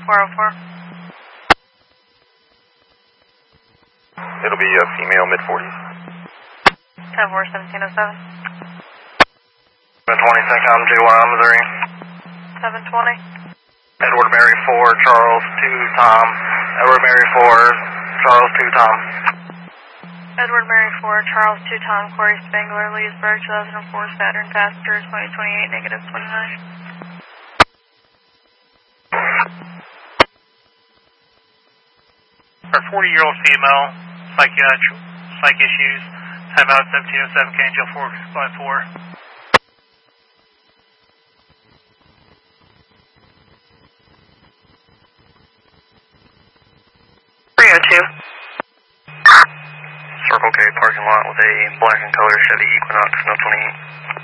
404. It'll be a female, mid-40s. 10-4, 1707. 720, St. JY, Missouri. 720. Edward Mary 4, Charles 2, Tom. Edward Mary 4, Charles 2, Tom. Edward Mary 4, Charles 2, Tom, Corey Spangler, Leesburg, 2004, Saturn, passenger, 2028, negative 29. For 40-year-old female, psych issues, time out 1707, Angel 4x4. 302. Circle K parking lot with a black and color Chevy Equinox, no 28.